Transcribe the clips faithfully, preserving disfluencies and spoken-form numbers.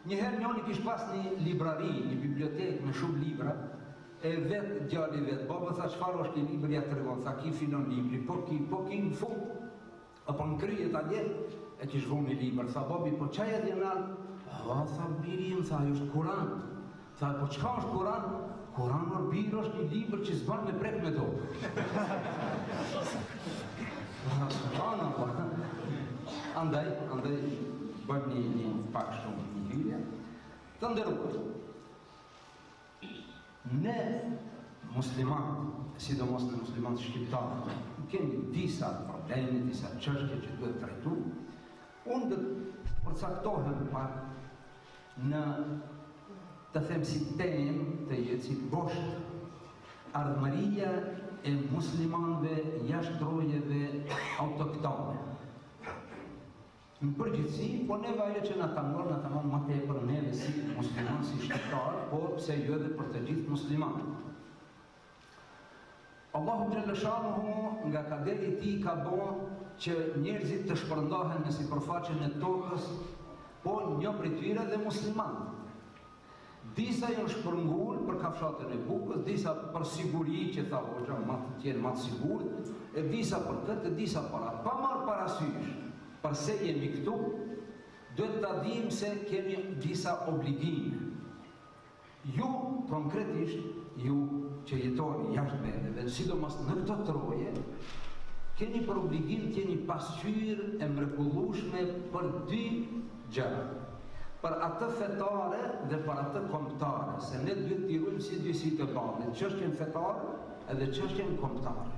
Njëherë njëri kishte pas një librari, një bibliotekë me shumë libra, e vetë djali vetë, baba tha çfarë është ky libër, ja tregon, tha ki finon libri, po ki, po ki në fund, apo në kryet atje, e kish vënë një libër, tha babi, po çaja djenar, a, tha biri im, tha, ajo është Kur'an, tha, po çka është Kur'an? Kur'an or birë është një libër që s'ban me prek me do. Andaj, andaj, bëjmë një, një pak shumë një hyrje, të ndërruar. Ne, muslimat, sidomos në muslimat shqiptarë, kemi disa probleme, disa çështje që duhet trajtu. Unë dhe përcaktohem pak në, të them si temë, të jetë si boshtë, ardhmëria e muslimanëve jashtrojeve autoktone. Në përgjithësi, po neve ajo që na tangon, na tangon më tepër neve si musliman, si shqiptar, por pse jo edhe për të gjithë muslimanët. Allahu xhalla shanuhu nga kaderi i tij ka bën që njerëzit të shpërndahen në sipërfaqen e tokës, po një prej tyre dhe muslimanë. Disa janë shpërngul për kafshatën e bukës, disa për siguri që tha hoxha, ma të tjenë ma të sigurt, e disa për këtë, e disa për atë. Pa marrë parasysh, përse jemi këtu, duhet të dim se kemi disa obligime. Ju, konkretisht, ju që jetoni jashtë vendeve, sidomos në këto troje, keni për obligim të jeni pasqyrë e mrekullueshme për dy gjëra. Për atë fetare dhe për atë kombëtare, se ne duhet t'i ruajmë si dy si të bane, çështjen fetare edhe çështjen kombëtare.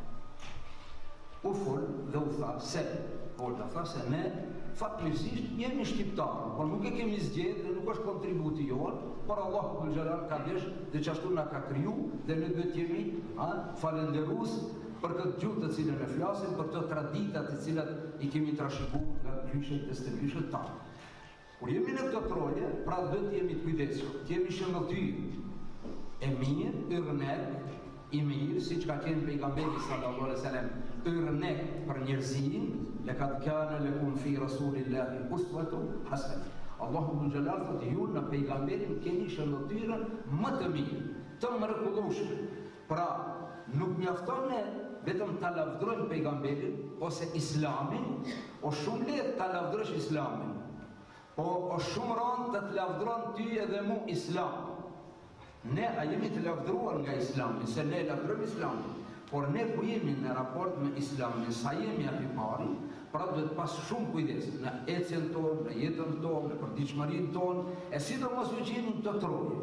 U fol dhe u tha se, Holda tha se ne fatmirësisht jemi shqiptarë, por nuk e kemi zgjedhë dhe nuk është kontributi jonë, por Allahu xhallahu ka desh dhe çashtu na ka kriju dhe ne duhet jemi falënderues për këtë gjuhë të cilën e flasim, për këto tradita të cilat i kemi trashëguar nga gjyshet dhe stëvishët tanë. Kur jemi në këtë troje, pra duhet të jemi të kujdesshëm, të jemi shëndetësi e mirë, yrnek, i mirë, siç ka qenë pejgamberi sallallahu alaihi wasallam, yrnek për njerëzin, laqad kana lakum fi rasulillahi uswatun hasana. Allahu xhallahu thotë ju në pejgamberin keni shëndetyrën më të mirë, të mrekullueshme. Pra, nuk mjafton ne vetëm ta lavdrojmë pejgamberin ose islamin, o shumë lehtë ta lavdrosh islamin. Po, o shumë rëndë të të lavdron ty edhe mu islam. Ne a jemi të lavdruar nga islami, se ne lavdrojmë islamin, por ne ku jemi në raport me islamin, sa jemi aty pari, pra duhet pas shumë kujdes në ecjen tonë, në jetën tonë, në përditshmërinë tonë, e sidomos që jemi në të troje.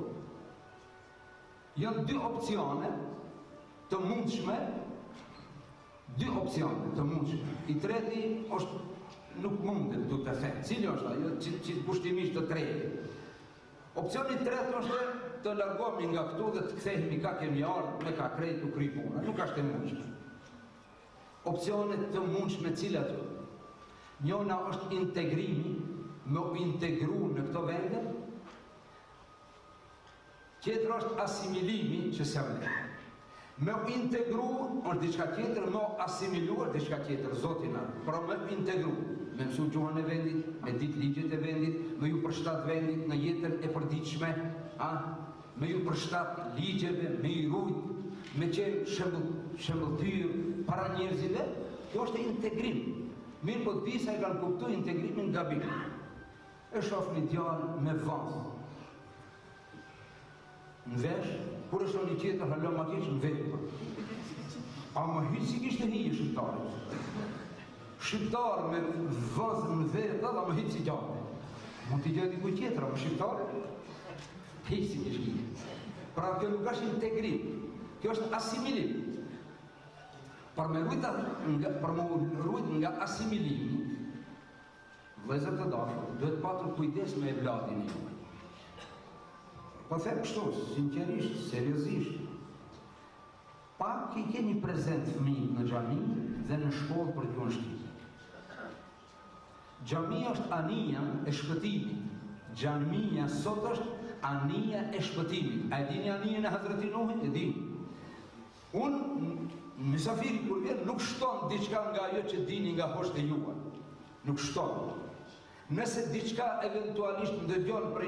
Janë dy opcione të mundshme, dy opcione të mundshme. I treti është nuk mundet du të them. Cili është ajo që, që kushtimisht të tretë? Opcioni i tretë është të largohemi nga këtu dhe të kthehemi ka kemi ardhur me ka krejt u kry puna. Nuk është e mundshme. Opcionet të mundshme cilat janë? Njëna është integrimi, me u integru në këto vende. Tjetër është asimilimi që se vle. Me u integru është diçka tjetër, me u asimilu është diçka tjetër, zotina. Pra me u integru, me mësu gjuhën e vendit, me ditë ligjet e vendit, me ju përshtat vendit në jetën e përditshme, a? Me ju përshtat ligjeve, me i rujt, me qenë shëmbëltyr para njerëzve, kjo është integrim. Mirë po disa e kanë kuptu integrimin gabim. E shof një djalë me vazë në vesh, kur është një tjetër hallo ma keq në vetë. A më hytë si kishtë një shqiptarit. Shqiptar me vazë në vetë, dhe më hytë si gjallë. Mund t'i gjallë dikuj tjetër, a më shqiptarit? Hytë si kishtë një. Pra kjo nuk është integrim, kjo është asimilim. Për me rujt nga, për me rujt nga asimilimi, vëllezër të dashur, duhet patur kujdes me evladin e juaj. Po them kështu, sinqerisht, seriozisht. Pak i keni prezent fëmijët në xhami dhe në shkollë për t'ju shtypur. Xhamia është anija e shpëtimit. Xhamia sot është anija e shpëtimit. A e dini anijen e Hazreti Nuhit? E dini. Unë, mysafiri kur vjen, nuk shton diçka nga ajo që dini nga hoshtë e juaj. Nuk shton. Nëse diçka eventualisht më dëgjon për